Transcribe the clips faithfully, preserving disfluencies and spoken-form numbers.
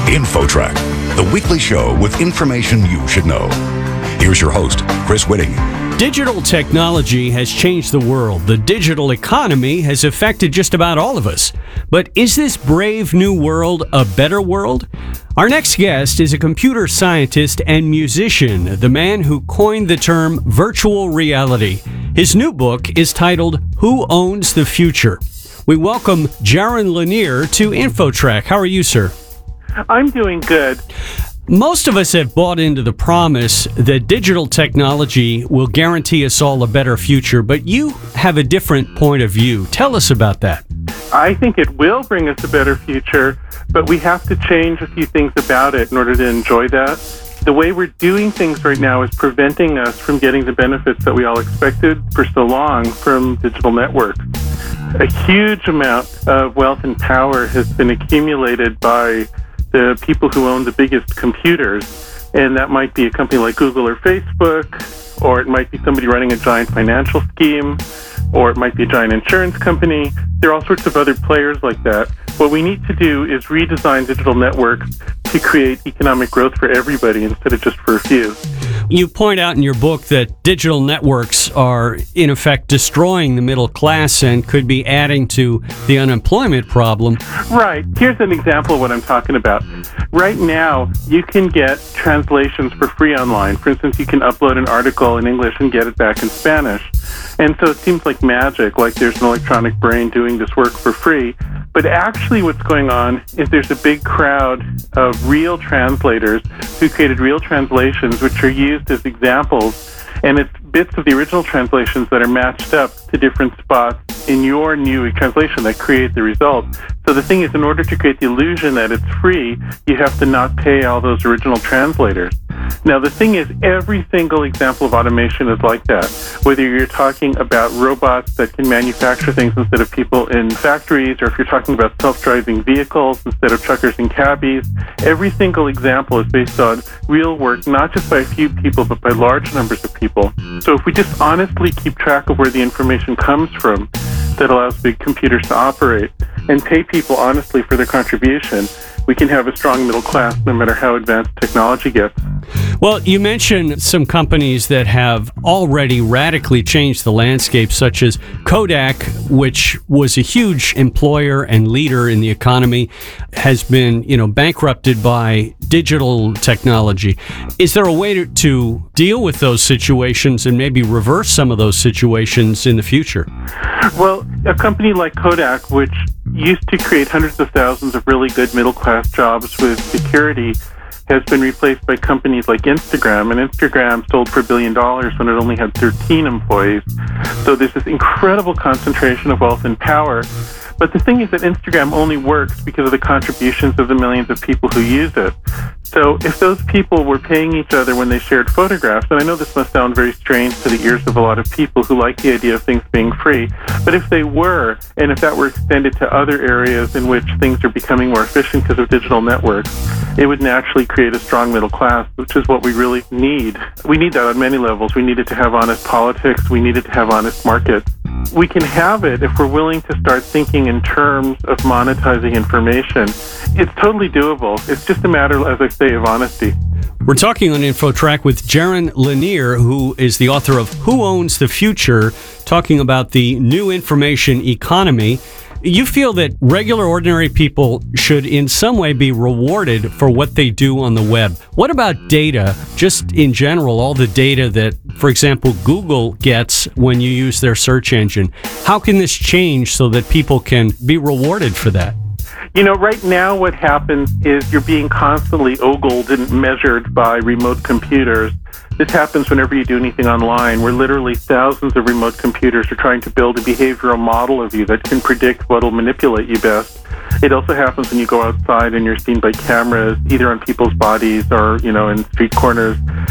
InfoTrack, the weekly show with information you should know. Here's your host, Chris Whitting. Digital technology has changed the world. The digital economy has affected just about all of us. But is this brave new world a better world? Our next guest is a computer scientist and musician, the man who coined the term virtual reality. His new book is titled Who Owns the Future? We welcome Jaron Lanier to InfoTrack. How are you, sir? I'm doing good. Most of us have bought into the promise that digital technology will guarantee us all a better future, but you have a different point of view. Tell us about that. I think it will bring us a better future, but we have to change a few things about it in order to enjoy that. The way we're doing things right now is preventing us from getting the benefits that we all expected for so long from digital networks. A huge amount of wealth and power has been accumulated by the people who own the biggest computers, and that might be a company like Google or Facebook, or it might be somebody running a giant financial scheme, or it might be a giant insurance company. There are all sorts of other players like that. What we need to do is redesign digital networks to create economic growth for everybody instead of just for a few. You point out in your book that digital networks are, in effect, destroying the middle class and could be adding to the unemployment problem. Right. Here's an example of what I'm talking about. Right now, you can get translations for free online. For instance, you can upload an article in English and get it back in Spanish. And so it seems like magic, like there's an electronic brain doing this work for free. But actually what's going on is there's a big crowd of real translators who created real translations which are used as examples, and it's bits of the original translations that are matched up to different spots in your new translation that create the result. So the thing is, in order to create the illusion that it's free, you have to not pay all those original translators. Now, the thing is, every single example of automation is like that. Whether you're talking about robots that can manufacture things instead of people in factories, or if you're talking about self-driving vehicles instead of truckers and cabbies, every single example is based on real work, not just by a few people, but by large numbers of people. So if we just honestly keep track of where the information comes from that allows big computers to operate and pay people honestly for their contribution, we can have a strong middle class no matter how advanced technology gets. Well, you mentioned some companies that have already radically changed the landscape, such as Kodak, which was a huge employer and leader in the economy, has been, you know, bankrupted by digital technology. Is there a way to, to deal with those situations and maybe reverse some of those situations in the future? Well, a company like Kodak, which used to create hundreds of thousands of really good middle-class jobs with security, has been replaced by companies like Instagram, and Instagram sold for a billion dollars when it only had thirteen employees. So there's this incredible concentration of wealth and power. But the thing is that Instagram only works because of the contributions of the millions of people who use it. So if those people were paying each other when they shared photographs, and I know this must sound very strange to the ears of a lot of people who like the idea of things being free, but if they were, and if that were extended to other areas in which things are becoming more efficient because of digital networks, it would naturally create a strong middle class, which is what we really need. We need that on many levels. We need it to have honest politics. We need it to have honest markets. We can have it if we're willing to start thinking in terms of monetizing information. It's totally doable. It's just a matter, as I say, of honesty. We're talking on InfoTrack with Jaron Lanier, who is the author of Who Owns the Future, talking about the new information economy. You feel that regular, ordinary people should in some way be rewarded for what they do on the web. What about data, just in general, all the data that, for example, Google gets when you use their search engine? How can this change so that people can be rewarded for that? You know, right now what happens is you're being constantly ogled and measured by remote computers. This happens whenever you do anything online, where literally thousands of remote computers are trying to build a behavioral model of you that can predict what will manipulate you best. It also happens when you go outside and you're seen by cameras, either on people's bodies or, you know, in street corners.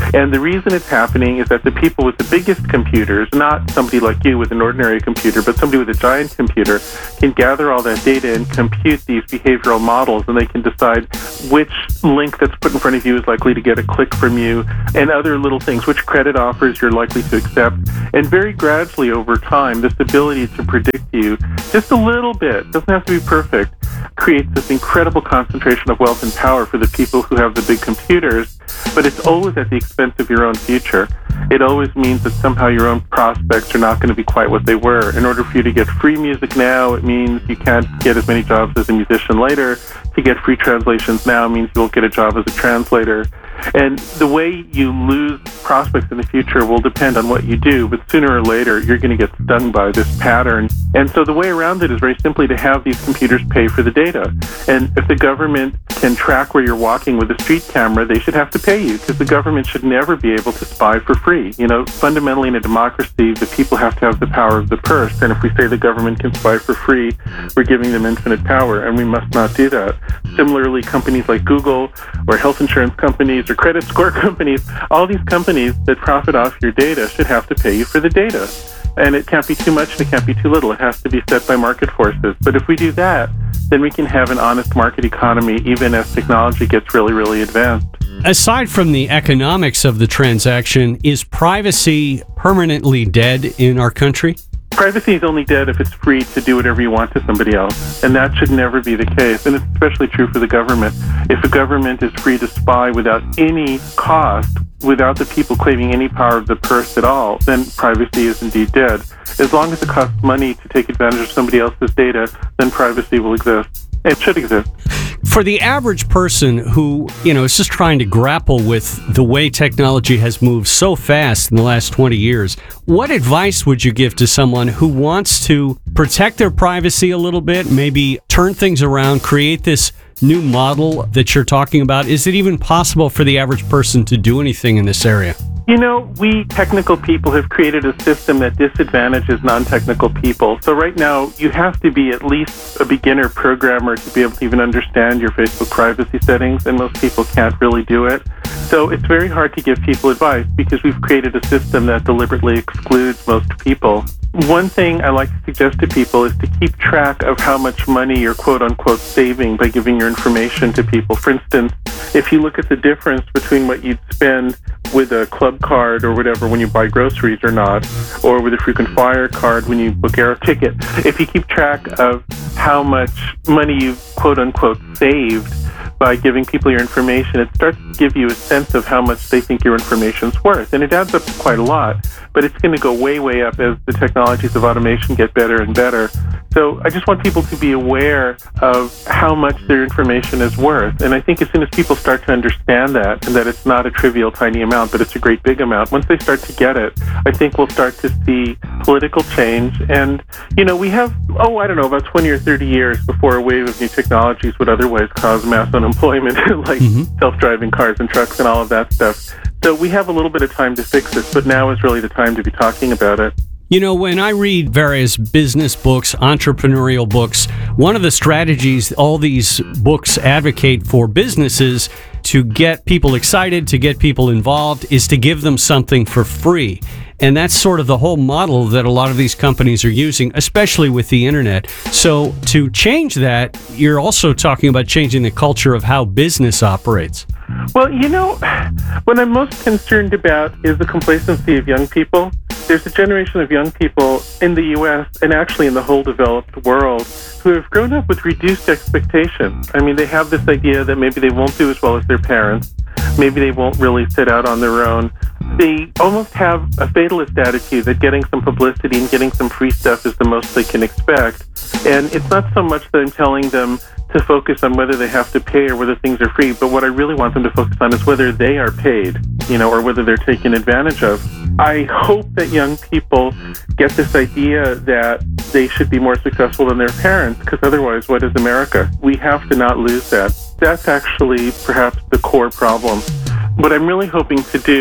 And the reason it's happening is that the people with the biggest computers, not somebody like you with an ordinary computer, but somebody with a giant computer, can gather all that data and compute these behavioral models, and they can decide which link that's put in front of you is likely to get a click from you, and other little things, which credit offers you're likely to accept. And very gradually over time, this ability to predict you just a little bit, doesn't have to be perfect, creates this incredible concentration of wealth and power for the people who have the big computers, but it's always at the expense of your own future. It always means that somehow your own prospects are not going to be quite what they were. In order for you to get free music now, it means you can't get as many jobs as a musician later. To get free translations now means you won't get a job as a translator. And the way you lose prospects in the future will depend on what you do, but sooner or later, you're going to get stung by this pattern. And so the way around it is very simply to have these computers pay for the data. And if the government can track where you're walking with a street camera, they should have to pay you, because the government should never be able to spy for free. You know, fundamentally in a democracy, the people have to have the power of the purse. And if we say the government can spy for free, we're giving them infinite power, and we must not do that. Similarly, companies like Google or health insurance companies or credit score companies, all these companies that profit off your data should have to pay you for the data. And it can't be too much and it can't be too little. It has to be set by market forces. But if we do that, then we can have an honest market economy even as technology gets really, really advanced. Aside from the economics of the transaction, is privacy permanently dead in our country? Privacy is only dead if it's free to do whatever you want to somebody else, and that should never be the case. And it's especially true for the government. If a government is free to spy without any cost, without the people claiming any power of the purse at all, then privacy is indeed dead. As long as it costs money to take advantage of somebody else's data, then privacy will exist. It should exist. For the average person who, you know, is just trying to grapple with the way technology has moved so fast in the last twenty years, what advice would you give to someone who wants to protect their privacy a little bit, maybe turn things around, create this new model that you're talking about? Is it even possible for the average person to do anything in this area? You know, we technical people have created a system that disadvantages non-technical people. So right now, you have to be at least a beginner programmer to be able to even understand your Facebook privacy settings, and most people can't really do it. So it's very hard to give people advice because we've created a system that deliberately excludes most people. One thing I like to suggest to people is to keep track of how much money you're quote-unquote saving by giving your information to people. For instance, if you look at the difference between what you'd spend with a club card or whatever when you buy groceries or not, or with a frequent flyer card when you book air ticket, if you keep track of how much money you've quote-unquote saved by giving people your information, it starts to give you a sense of how much they think your information's worth. And it adds up to quite a lot, but it's going to go way, way up as the technologies of automation get better and better. So I just want people to be aware of how much their information is worth. And I think as soon as people start to understand that, and that it's not a trivial tiny amount, but it's a great big amount, once they start to get it, I think we'll start to see political change. And, you know, we have, oh, I don't know, about twenty or thirty years before a wave of new technologies would otherwise cause mass unemployment, like mm-hmm. self-driving cars and trucks and all of that stuff. So we have a little bit of time to fix this, but now is really the time to be talking about it. You know, when I read various business books, entrepreneurial books, one of the strategies all these books advocate for businesses to get people excited, to get people involved, is to give them something for free. And that's sort of the whole model that a lot of these companies are using, especially with the internet. So to change that, you're also talking about changing the culture of how business operates. Well, you know, what I'm most concerned about is the complacency of young people. There's a generation of young people in the U S and actually in the whole developed world who have grown up with reduced expectations. I mean, they have this idea that maybe they won't do as well as their parents. Maybe they won't really sit out on their own. They almost have a fatalist attitude that getting some publicity and getting some free stuff is the most they can expect. And it's not so much that I'm telling them to focus on whether they have to pay or whether things are free, but what I really want them to focus on is whether they are paid, you know, or whether they're taken advantage of. I hope that young people get this idea that they should be more successful than their parents, because otherwise, what is America? We have to not lose that. That's actually perhaps the core problem. What I'm really hoping to do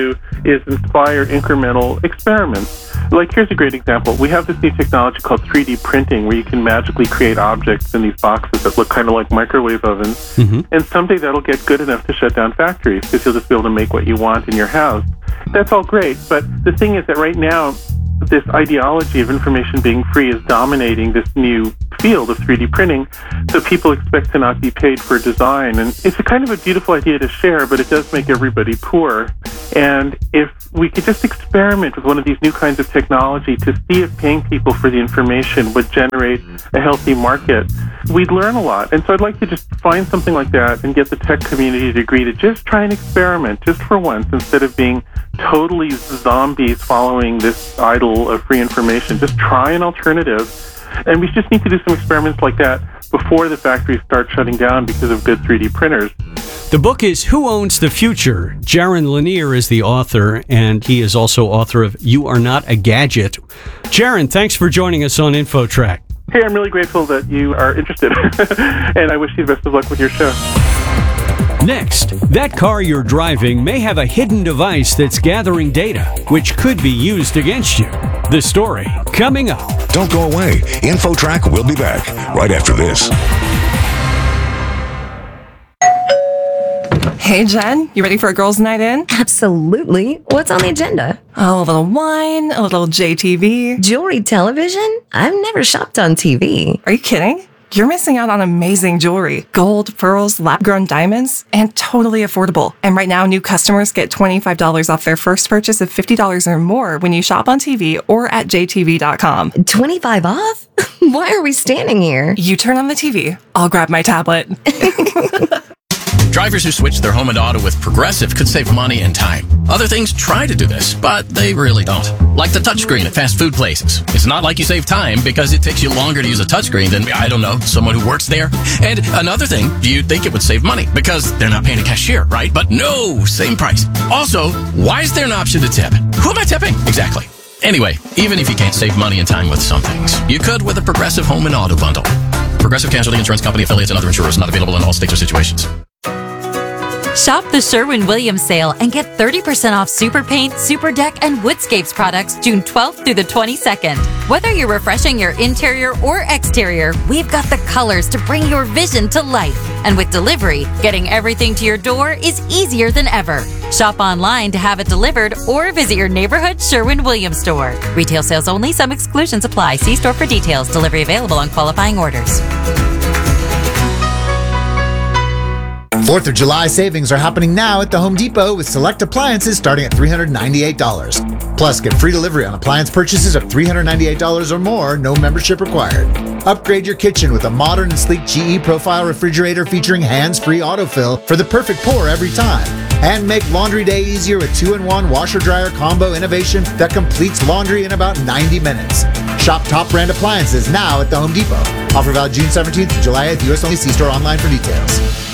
is inspire incremental experiments. Like, here's a great example. We have this new technology called three D printing, where you can magically create objects in these boxes that look kind of like microwave ovens. Mm-hmm. And someday that'll get good enough to shut down factories, because you'll just be able to make what you want in your house. That's all great, but the thing is that right now, this ideology of information being free is dominating this new field of three D printing, so people expect to not be paid for design. And it's a kind of a beautiful idea to share, but it does make everybody poor. And if we could just experiment with one of these new kinds of technology to see if paying people for the information would generate a healthy market, we'd learn a lot. And so I'd like to just find something like that and get the tech community to agree to just try and experiment, just for once, instead of being totally zombies following this idol of free information. Just try an alternative. And we just need to do some experiments like that before the factories start shutting down because of good three D printers. The book is Who Owns the Future? Jaron Lanier is the author, and he is also author of You Are Not a Gadget. Jaron, thanks for joining us on InfoTrack. Hey, I'm really grateful that you are interested, and I wish you the best of luck with your show. Next, that car you're driving may have a hidden device that's gathering data, which could be used against you. The story coming up. Don't go away. InfoTrack will be back right after this. Hey, Jen, you ready for a girls' night in? Absolutely. What's on the agenda? Oh, a little wine, a little J T V. Jewelry television? I've never shopped on T V. Are you kidding? You're missing out on amazing jewelry. Gold, pearls, lab-grown diamonds, and totally affordable. And right now, new customers get twenty-five dollars off their first purchase of fifty dollars or more when you shop on T V or at J T V dot com. twenty-five off? Why are we standing here? You turn on the T V. I'll grab my tablet. Drivers who switch their home and auto with Progressive could save money and time. Other things try to do this, but they really don't. Like the touchscreen at fast food places. It's not like you save time because it takes you longer to use a touchscreen than, I don't know, someone who works there. And another thing, you'd think it would save money because they're not paying a cashier, right? But no, same price. Also, why is there an option to tip? Who am I tipping? Exactly. Anyway, even if you can't save money and time with some things, you could with a Progressive home and auto bundle. Progressive Casualty Insurance Company, affiliates, and other insurers not available in all states or situations. Shop the Sherwin-Williams sale and get thirty percent off Super Paint, Super Deck, and Woodscapes products June twelfth through the twenty-second. Whether you're refreshing your interior or exterior, we've got the colors to bring your vision to life. And with delivery, getting everything to your door is easier than ever. Shop online to have it delivered or visit your neighborhood Sherwin-Williams store. Retail sales only. Some exclusions apply. See store for details. Delivery available on qualifying orders. fourth of July savings are happening now at the Home Depot with select appliances starting at three hundred ninety-eight dollars. Plus, get free delivery on appliance purchases of three hundred ninety-eight dollars or more, no membership required. Upgrade your kitchen with a modern and sleek G E Profile refrigerator featuring hands-free autofill for the perfect pour every time. And make laundry day easier with two in one washer-dryer combo innovation that completes laundry in about ninety minutes. Shop top brand appliances now at the Home Depot. Offer valid June seventeenth to July eighth, U S only. See store online for details.